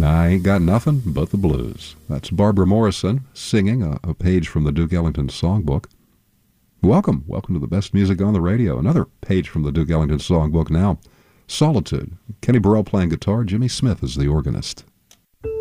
I Ain't Got Nothing But the Blues. That's Barbara Morrison singing a page from the Duke Ellington Songbook. Welcome to the best music on the radio. Another page from the Duke Ellington Songbook now. Solitude. Kenny Burrell playing guitar, Jimmy Smith is the organist.